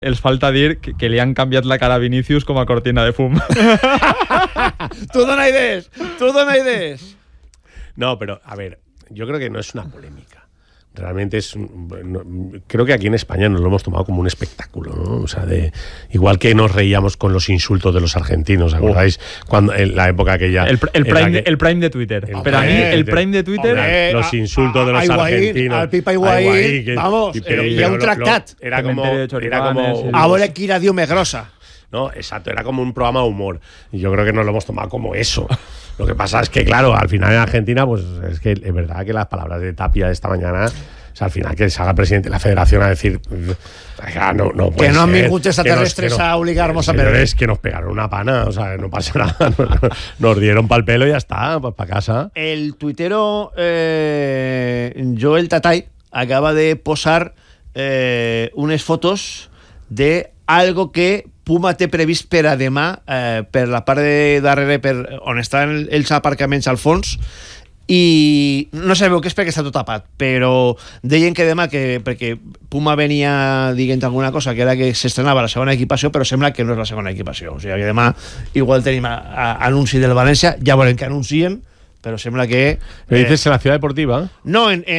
Els falta dir que li han canviat la cara a Vinícius com a cortina de fum. Tú dona idees. No, pero, a ver, yo creo que no es una polémica. Realmente creo que aquí en España nos lo hemos tomado como un espectáculo, ¿no? O sea, igual que nos reíamos con los insultos de los argentinos, ¿acordáis? Cuando en la época aquella... El prime de Twitter. Pero a mí el prime de Twitter... los insultos de los argentinos. Al Pipa Higuaín, vamos, y a un tractat. Era como... Ahora que ir a Dios me grosa. No, exacto, era como un programa de humor. Y yo creo que nos lo hemos tomado como eso. Lo que pasa es que, claro, al final en Argentina, pues es que es verdad que las palabras de Tapia esta mañana, o sea, al final que salga el presidente de la federación a decir no que no me guste extraterrestres a obligarnos a perder. Es que nos pegaron una pana, o sea, no pasa nada. Nos dieron pa'l pelo y ya está, pues para casa. El tuitero Joel Tatay acaba de posar unes fotos de algo que Puma té previst per a demà per la part de darrere on estan els aparcaments al fons, i no sabeu què és perquè està tot tapat, però deien que demà perquè Puma venia dient alguna cosa que era que s'estrenava la segona equipació, però sembla que no és la segona equipació, o sigui que demà igual tenim anunci del València, ja veurem que anuncien, pero sembla que... ¿Me dices en la Ciudad Deportiva? No, en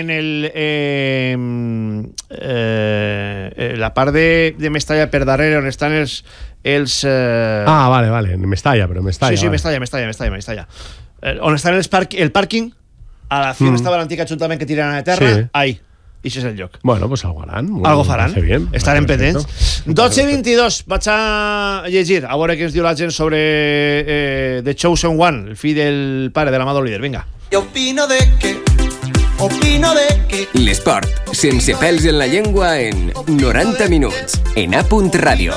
la part de Mestalla per darrere, on estan els vale, en Mestalla, però Mestalla. Sí, vale. Mestalla. On estan el pàrquing, a la acció estava l'antic ajuntament que tiren a terra, sí. ahí. I això és el lloc. Bueno, pues algo harán. Algo faran. Bien, estarem pendents. 12:22, vaig a llegir a veure què ens diu la gent sobre The Chosen One, el fill del pare de l'amado líder. Vinga. Opino de que l'esport, sense pèls en la llengua, en 90 minuts, en A.Radio.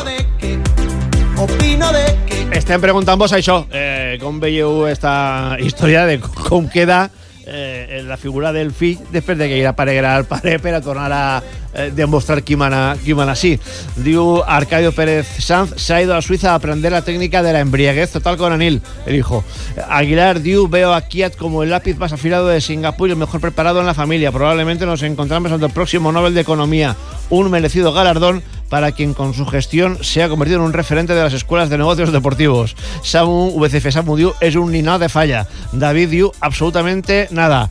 Estem preguntant-vos això, com veieu esta història de com queda la figura del fill després de que ell apareguerà al pare per a tornar a demostrar qui mana sí. Diu Arcadio Pérez Sanz, se ha ido a Suiza a aprender la técnica de la embriaguez total con Anil, el hijo. Aguilar diu, veo a Kiat como el lápiz más afilado de Singapur y el mejor preparado en la familia. Probablemente nos encontramos ante el próximo Nobel de Economía, un merecido galardón para quien con su gestión se ha convertido en un referente de las escuelas de negocios deportivos. VCF Samu diu, es un ninao de falla. David diu, absolutamente nada.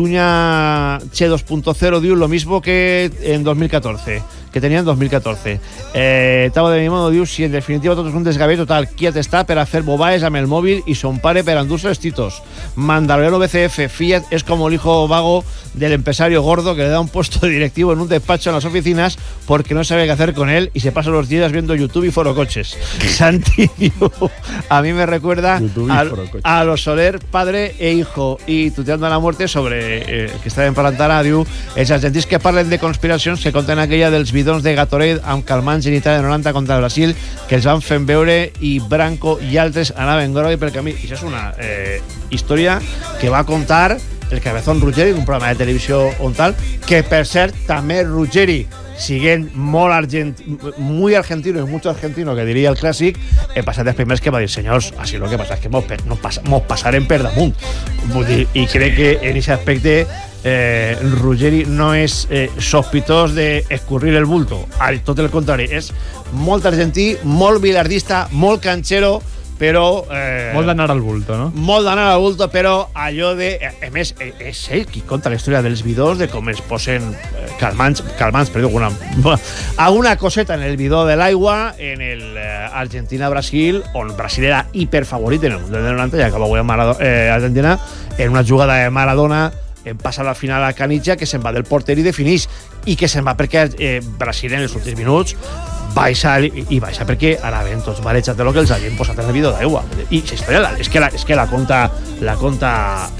Iruña Che 2.0 diu lo mismo que en 2014, que tenía en 2014. Tavo de mi modo diu, si en definitiva tot és un desgavell total, Kiat està per a fer bobaes amb el mòbil i son pare per a endur-se els titos. Mandaloriano BCF, Fiat es como el hijo vago del empresario gordo que le da un puesto directivo en un despacho en las oficinas porque no sabe qué hacer con él y se pasa los días viendo YouTube y forocoches. Santi diu, a mí me recuerda a los Soler, padre e hijo, y tuteando a la muerte sobre que estàvem parlant ara, diu, els argentins que parlen de conspiracions que conten aquella dels bidons de Gatorade amb calmants en Itàlia 90 contra Brasil, que els van fent veure i Branco i altres anaven groi pel camí. I això és una història que va contar el Cabezón Ruggeri, un programa de televisió on tal, que per cert també Ruggeri, siguent molt muy argentino y mucho argentino, que diria el clàssic, he passat els primers que va dir, senyors, així lo que passa és que mos passarem per damunt. I crec que en aquest aspecte Ruggeri no és sospitós d'escurrir el bulto, tot el contrari, és molt argentí, molt bilardista, molt canchero, però... molt d'anar al bulto, no? Molt d'anar al bulto, però allò de... A més, és ell qui conta la història dels bidons, de com es posen calmants, perdó, alguna coseta en el bidó de l'aigua en el Argentina-Brasil, on Brasil era hiperfavorit en el Mundial de 90 i acaba guanyant Argentina en una jugada de Maradona en passa la final a Canitja, que se'n va del porter i defineix, i que se'n va perquè Brasil en els últims minuts baixa perquè anaven tots marejats de lo que els havien posat en el bidó d'aigua. I la història és que la conta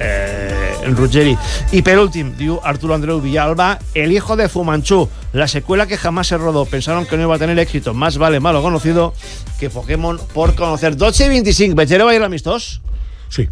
Ruggeri. I per últim, diu Arturo Andreu Villalba, el hijo de Fumanchu, la secuela que jamás se rodó, pensaron que no iba a tener éxito, más vale malo conocido que Pokémon por conocer. 12:25, vegereu ahir l'amistós? Sí.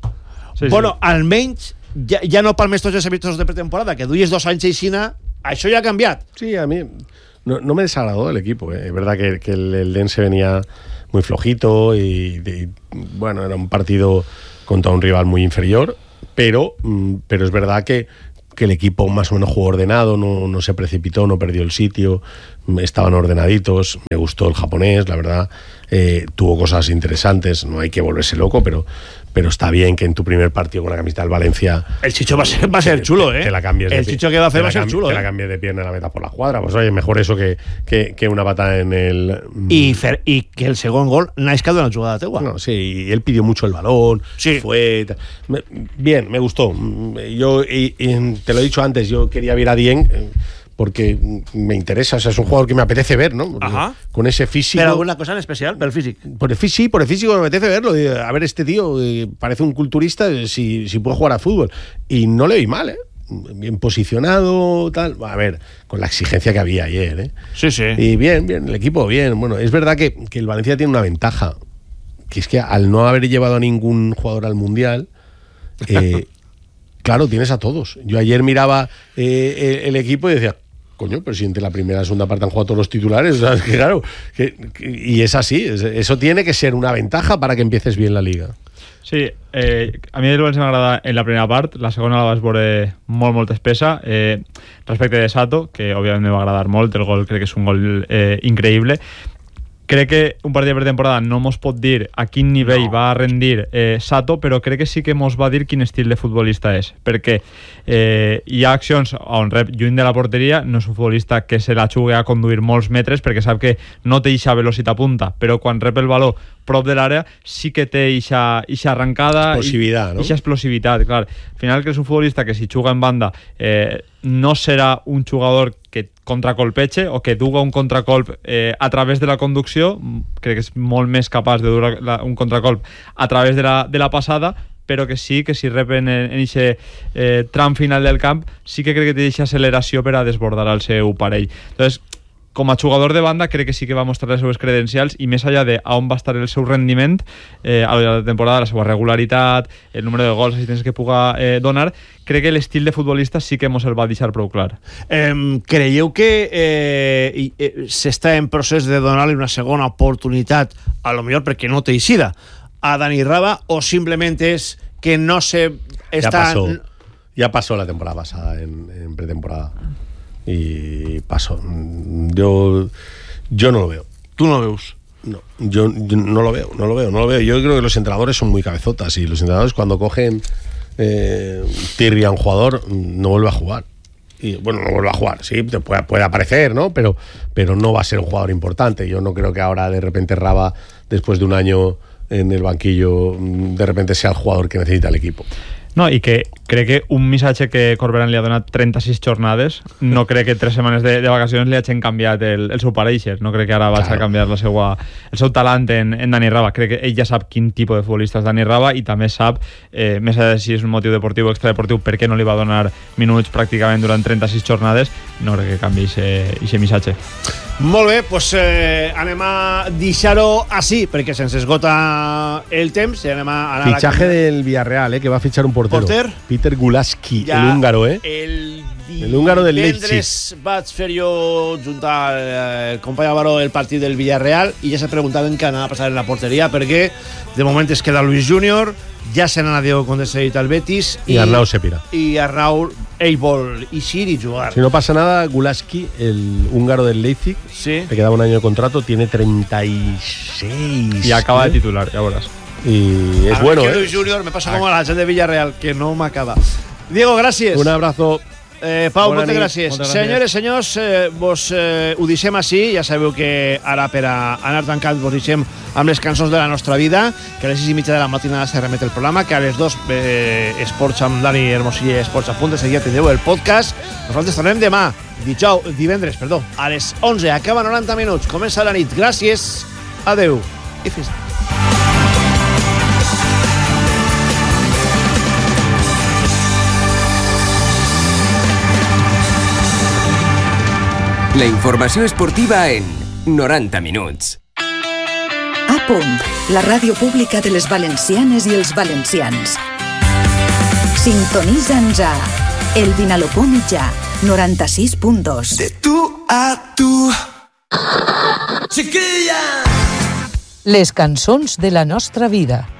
Bueno, almenys ja no palmes tots els amistosos de pretemporada, que duies 2 anys aixina, això ja ha canviat. Sí, a mí no me desagradó el equipo. Es verdad que el Dense venía muy flojito y bueno, era un partido contra un rival muy inferior, pero es verdad que que el equipo más o menos jugó ordenado, no se precipitó, no perdió el sitio, estaban ordenaditos. Me gustó el japonés, la verdad. Tuvo cosas interesantes, no hay que volverse loco, pero está bien que en tu primer partido con la camiseta del Valencia el Chicho va a ser chulo, te la cambies el Chicho que va a hacer va a ser chulo, te la cambies de pierna y la metas por la cuadra. Pues oye, mejor eso que una patada en el... Y que el segundo gol naix que una jugada teua. No, sí, y él pidió mucho el balón, sí. Bien, me gustó. Yo te lo he dicho antes, yo quería ver a Dieng porque me interesa, o sea, es un jugador que me apetece ver, ¿no? Ajá. Con ese físico. ¿Pero alguna cosa en especial? ¿Por el físico? Por el físico me apetece verlo. A ver, este tío parece un culturista si puede jugar a fútbol. Y no le vi mal, bien posicionado, tal. A ver, con la exigencia que había ayer, Sí, sí. Y bien, el equipo bien. Bueno, es verdad que el Valencia tiene una ventaja, que es que al no haber llevado a ningún jugador al Mundial, claro, tienes a todos. Yo ayer miraba el equipo y decía, coño, pero si entre la primera y la segunda parte han jugado todos los titulares, o sea, es que claro, y es así, eso tiene que ser una ventaja para que empieces bien la Liga. Sí, a mi el València m'agrada en la primera part, la segona la vas veure molt espessa. Respecte de Sato, que òbviament me va agradar molt, el gol crec que és un gol increïble. Crec que un partit de pretemporada no mos pot dir a quin nivell va rendir Sato, però crec que sí que mos va dir quin estil de futbolista és, perquè hi ha accions on rep lluny de la porteria, no és un futbolista que se la jugui a conduir molts metres perquè sap que no té eixa velocitat punta, però quan rep el valor prop de l'àrea sí que té eixa arrancada, eixa explosivitat, clar. Al final que és un futbolista que si juga en banda no serà un jugador que contracolpeche o que duga un contracolp a través de la conducció. Crec que és molt més capaç de dur un contracolp a través de la passada, però que sí que si repen en aquest tram final del camp sí que crec que té aquesta acceleració per a desbordar el seu parell. Entonces, com a jugador de banda crec que sí que va mostrar les seves credencials i més allà de on va estar el seu rendiment a la temporada, la seva regularitat, el número de gols, assistències que puga donar, crec que l'estil de futbolista sí que mos el va deixar prou clar. Creieu que s'està en procés de donar-li una segona oportunitat, a lo millor perquè no té eixida, a Dani Raba, o simplement és que no se està... Ya pasó la temporada pasada en pretemporada. Y pasó. Yo no lo veo. ¿Tú no lo ves? No, yo no lo veo. Yo creo que los entrenadores son muy cabezotas y los entrenadores cuando cogen tirria a un jugador no vuelve a jugar. Y bueno, no vuelve a jugar, sí, puede aparecer, ¿no? Pero no va a ser un jugador importante. Yo no creo que ahora de repente Raba, después de un año en el banquillo, de repente sea el jugador que necesita el equipo. No, i que crec que un missatge que Corberán li ha donat 36 jornades, no crec que 3 setmanes de vacacions li hagin canviat el seu pareixer, no crec que ara vagi a canviar el seu talent en Dani Raba. Crec que ell ja sap quin tipus de futbolista és Dani Raba i també sap, més allà de si és un motiu deportiu o extradeportiu, per què no li va donar minuts pràcticament durant 36 jornades, no crec que canvi aquest missatge. Molt bé, doncs anem a deixar-ho així, perquè se'ns esgota el temps i anem a anar... Fichaje del Villarreal, que va a fichar un portero. Peter Gulaski, ja, el húngaro, El húngaro del Leipzig. Divendres vaig fer jo juntar el company Álvaro el partit del Villarreal i ja se preguntaven què anava a passar en la porteria, perquè de moment es queda Luis Júnior, ja se n'ha Diego Condescedit al Betis y Arnau Sepira. Y Arnau ell vol eixir i jugar. Si no pasa nada, Gulaski, el húngaro del Leipzig, sí, le quedaba un año de contrato, tiene 36. Y acaba de titular, ya verás. Y es a bueno, Luis Júnior me pasa como a la gente de Villarreal, que no m'acaba. Diego, gràcies. Un abrazo. Pau, moltes gràcies. Senyores, senyors, vos ho deixem així. Ja sabeu que ara per a anar tancant vos deixem amb les cançons de la nostra vida, que a les 6:30 de la matinada se remet el programa, que a les 2 Esports amb Dani Hermosilla i Esports a punt de seguir tindreu el podcast. Nosaltres tornem demà, divendres, a les 11. Acaba 90 minuts, comença la nit. Gràcies, adeu i fins demà. La informació esportiva en 90 minuts. A punt, la ràdio pública de les valencianes i els valencians. Sintonitza'ns a El Vinalopó Mitjà, 96.2. De tu a tu. Chiquilla! Les cançons de la nostra vida.